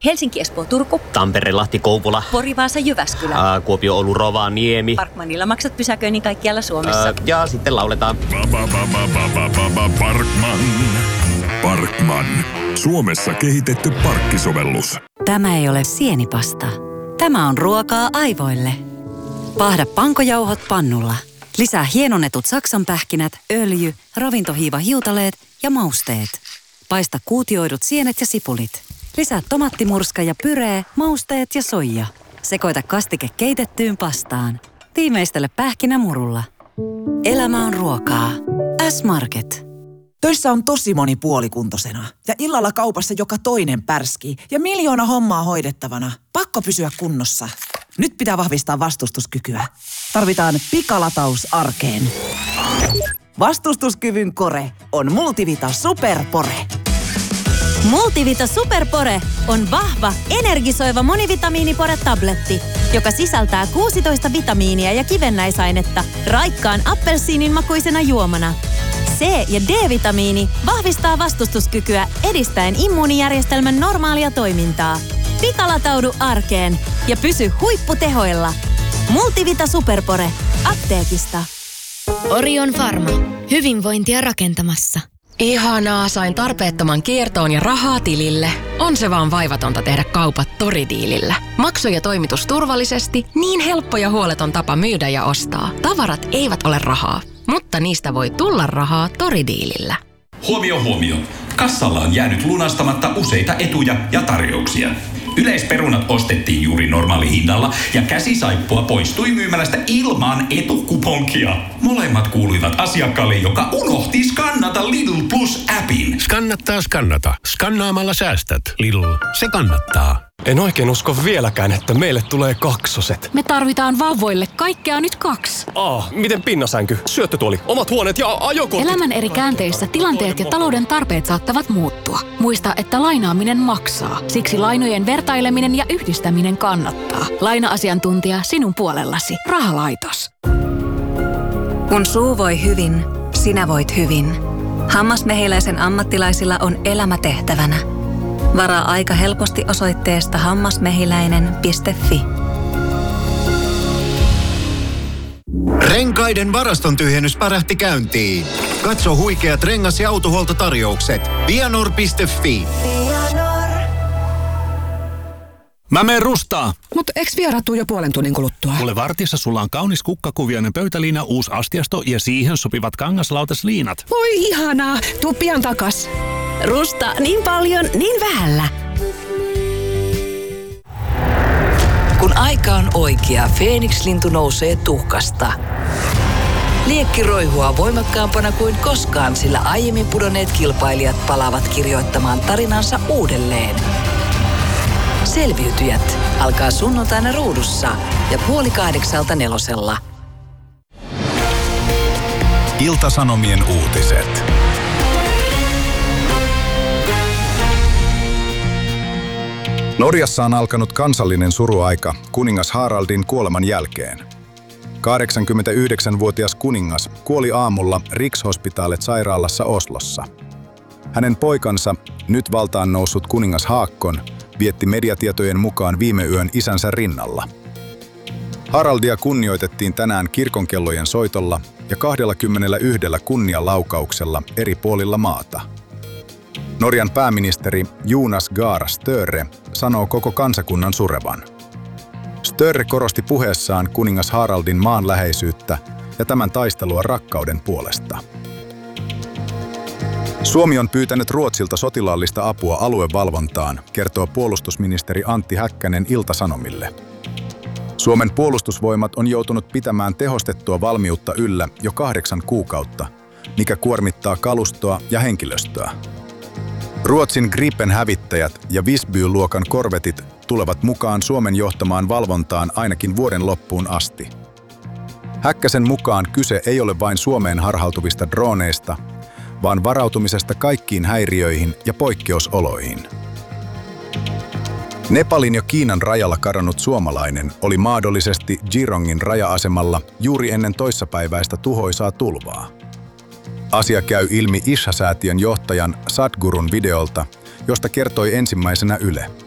Helsinki, Espoo, Turku. Tampere, Lahti, Kouvola. Pori, Vaasa, Jyväskylä. Kuopio, Oulu, Rovaniemi. Parkmanilla maksat pysäköinnin kaikkialla Suomessa. Ja sitten lauletaan. Parkman. Suomessa kehitetty parkkisovellus. Tämä ei ole sienipasta. Tämä on ruokaa aivoille. Paahda pankojauhot pannulla. Lisää hienonnetut saksanpähkinät, öljy, ravintohiiva hiutaleet ja mausteet. Paista kuutioidut sienet ja sipulit. Lisää tomattimurska ja pyree, mausteet ja soija. Sekoita kastike keitettyyn pastaan. Tiimeistele pähkinämurulla. Elämä on ruokaa. S-Market. Töissä on tosi moni puolikuntoisena ja illalla kaupassa joka toinen pärskii ja miljoona hommaa hoidettavana. Pakko pysyä kunnossa. Nyt pitää vahvistaa vastustuskykyä. Tarvitaan pikalataus arkeen. Vastustuskyvyn kore on Multivita Superpore. Multivita Superpore on vahva, energisoiva monivitamiinipore-tabletti, joka sisältää 16 vitamiinia ja kivennäisainetta raikkaan appelsiinin makuisena juomana. C- ja D-vitamiini vahvistaa vastustuskykyä edistäen immuunijärjestelmän normaalia toimintaa. Pikalataudu arkeen ja pysy huipputehoilla. Multivita Superpore. Apteekista. Orion Pharma. Hyvinvointia rakentamassa. Ihanaa, sain tarpeettoman kiertoon ja rahaa tilille. On se vaan vaivatonta tehdä kaupat Toridiilillä. Maksu ja toimitus turvallisesti, niin helppo ja huoleton tapa myydä ja ostaa. Tavarat eivät ole rahaa, mutta niistä voi tulla rahaa Toridiilillä. Huomio, huomio. Kassalla on jäänyt lunastamatta useita etuja ja tarjouksia. Yleisperunat ostettiin juuri normaalihinnalla ja käsisaippua poistui myymälästä ilman etukuponkia. Molemmat kuuluivat asiakkaalle, joka unohti skannata Lidl Plus-appin. Skannata. Skannaamalla säästät. Lidl, se kannattaa. En oikein usko vieläkään, että meille tulee kaksoset. Me tarvitaan vauvoille kaikkea nyt 2. Miten pinnasänky, syöttötuoli, omat huoneet ja ajokortit? Elämän eri käänteissä tilanteet ja talouden tarpeet saattavat muuttua. Muista, että lainaaminen maksaa. Siksi lainojen vertaileminen ja yhdistäminen kannattaa. Laina-asiantuntija sinun puolellasi. Rahalaitos. Kun suu voi hyvin, sinä voit hyvin. Hammasmehiläisen ammattilaisilla on elämä tehtävänä. Varaa aika helposti osoitteesta hammasmehiläinen.fi. Renkaiden varaston tyhjennys pärähti käyntiin. Katso huikeat rengas- ja autohuoltotarjoukset. Vianor.fi. Mä menen rustaa. Mut eks vieraat tuu jo puolen tunnin kuluttua? Kuule, vartissa sulla on kaunis kukkakuvioinen pöytäliina, uusi astiasto ja siihen sopivat kangaslautasliinat. Oi ihanaa, tuu pian takas. Rusta niin paljon, niin vähällä. Kun aika on oikea, Feeniks-lintu nousee tuhkasta. Liekki roihua voimakkaampana kuin koskaan, sillä aiemmin pudonneet kilpailijat palaavat kirjoittamaan tarinansa uudelleen. Selviytyjät alkaa sunnuntaina Ruudussa ja 7:30 Nelosella. Ilta-Sanomien uutiset. Norjassa on alkanut kansallinen suruaika kuningas Haraldin kuoleman jälkeen. 89-vuotias kuningas kuoli aamulla Rikshospitalet-sairaalassa Oslossa. Hänen poikansa, nyt valtaan noussut kuningas Haakon, vietti mediatietojen mukaan viime yön isänsä rinnalla. Haraldia kunnioitettiin tänään kirkonkellojen soitolla ja 21 kunnianlaukauksella eri puolilla maata. Norjan pääministeri Jonas Gahr Støre sanoo koko kansakunnan surevan. Støre korosti puheessaan kuningas Haraldin maanläheisyyttä ja tämän taistelua rakkauden puolesta. Suomi on pyytänyt Ruotsilta sotilaallista apua aluevalvontaan, kertoo puolustusministeri Antti Häkkänen Ilta-Sanomille. Suomen puolustusvoimat on joutunut pitämään tehostettua valmiutta yllä jo 8 kuukautta, mikä kuormittaa kalustoa ja henkilöstöä. Ruotsin Gripen-hävittäjät ja Visby-luokan korvetit tulevat mukaan Suomen johtamaan valvontaan ainakin vuoden loppuun asti. Häkkäsen mukaan kyse ei ole vain Suomeen harhautuvista droneista, vaan varautumisesta kaikkiin häiriöihin ja poikkeusoloihin. Nepalin ja Kiinan rajalla kadonnut suomalainen oli mahdollisesti Jirongin raja-asemalla juuri ennen toissapäiväistä tuhoisaa tulvaa. Asia käy ilmi Isha-säätiön johtajan Sadhgurun videolta, josta kertoi ensimmäisenä Yle.